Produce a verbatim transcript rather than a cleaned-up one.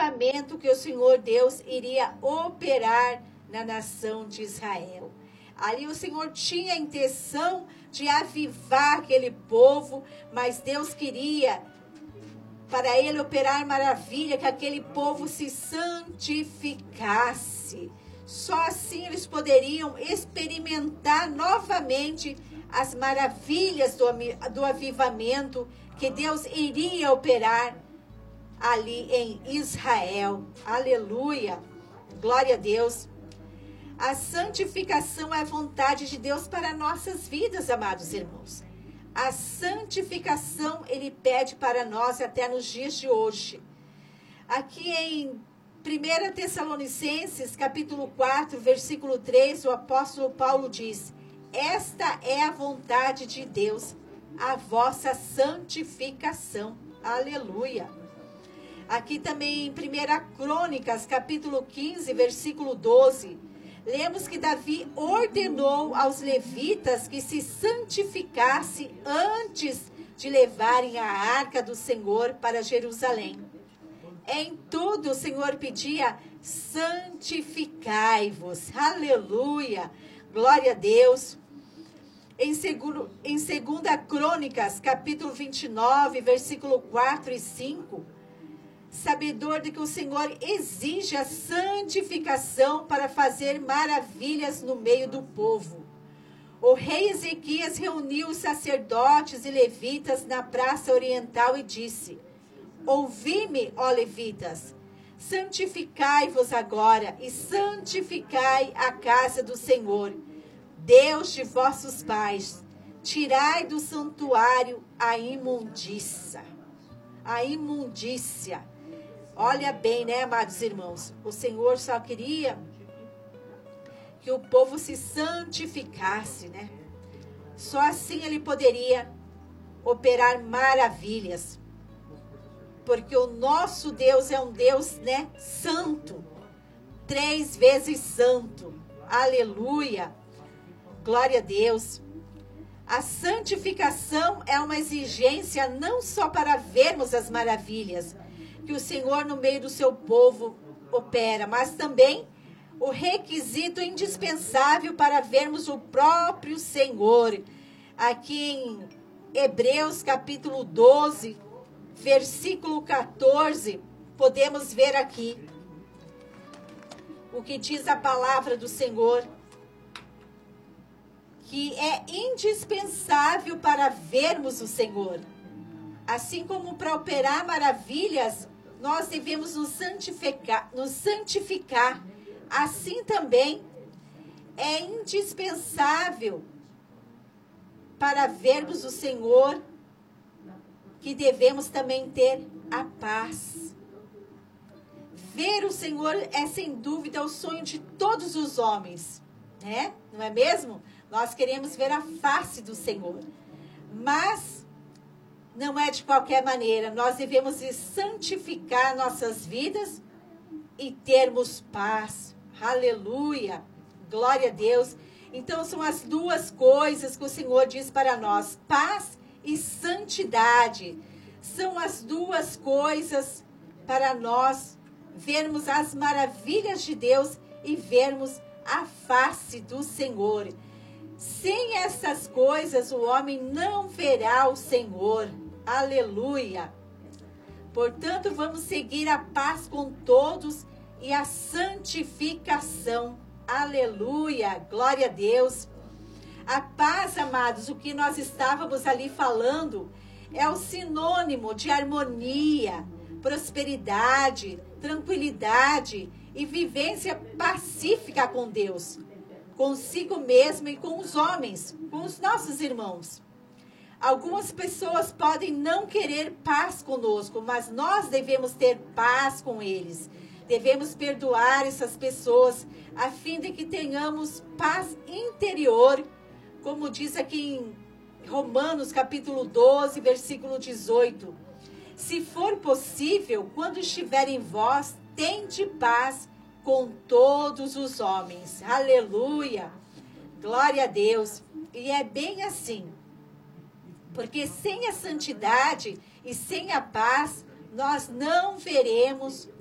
avivamento que o Senhor Deus iria operar na nação de Israel. Ali o Senhor tinha a intenção de avivar aquele povo, mas Deus queria, para ele operar maravilha, que aquele povo se santificasse. Só assim eles poderiam experimentar novamente as maravilhas do, do avivamento que Deus iria operar ali em Israel. Aleluia! Glória a Deus! A santificação é a vontade de Deus para nossas vidas, amados irmãos. A santificação Ele pede para nós até nos dias de hoje. Aqui em primeira Tessalonicenses, capítulo quatro, versículo três, o apóstolo Paulo diz: esta é a vontade de Deus, a vossa santificação. Aleluia! Aqui também em primeira Crônicas, capítulo quinze, versículo doze, lemos que Davi ordenou aos levitas que se santificasse antes de levarem a arca do Senhor para Jerusalém. Em tudo o Senhor pedia: santificai-vos. Aleluia! Glória a Deus! Em, segundo, em segunda Crônicas, capítulo vinte e nove, versículo quatro e cinco, sabedor de que o Senhor exige a santificação para fazer maravilhas no meio do povo. O rei Ezequias reuniu os sacerdotes e levitas na praça oriental e disse: ouvi-me, ó levitas, santificai-vos agora e santificai a casa do Senhor, Deus de vossos pais. Tirai do santuário a imundícia. A imundícia. Olha bem, né, amados irmãos? O Senhor só queria que o povo se santificasse, né? Só assim Ele poderia operar maravilhas. Porque o nosso Deus é um Deus, né, santo. Três vezes santo. Aleluia. Glória a Deus. A santificação é uma exigência não só para vermos as maravilhas que o Senhor no meio do seu povo opera, mas também o requisito indispensável para vermos o próprio Senhor. Aqui em Hebreus capítulo doze, versículo quatorze, podemos ver aqui o que diz a palavra do Senhor, que é indispensável para vermos o Senhor. Assim como para operar maravilhas, nós devemos nos santificar, nos santificar. Assim também é indispensável para vermos o Senhor, que devemos também ter a paz. Ver o Senhor é sem dúvida o sonho de todos os homens, né? Não é mesmo? Nós queremos ver a face do Senhor, mas não é de qualquer maneira. Nós devemos santificar nossas vidas e termos paz. Aleluia! Glória a Deus! Então são as duas coisas que o Senhor diz para nós: paz e santidade. São as duas coisas para nós vermos as maravilhas de Deus e vermos a face do Senhor. Sem essas coisas, o homem não verá o Senhor. Aleluia! Portanto, vamos seguir a paz com todos e a santificação. Aleluia! Glória a Deus! A paz, amados, o que nós estávamos ali falando, é o sinônimo de harmonia, prosperidade, tranquilidade e vivência pacífica com Deus, consigo mesmo e com os homens, com os nossos irmãos. Algumas pessoas podem não querer paz conosco, mas nós devemos ter paz com eles. Devemos perdoar essas pessoas, a fim de que tenhamos paz interior, como diz aqui em Romanos capítulo doze, versículo dezoito. Se for possível, quando estiver em vós, tende paz com todos os homens. Aleluia! Glória a Deus! E é bem assim. Porque sem a santidade e sem a paz, nós não veremos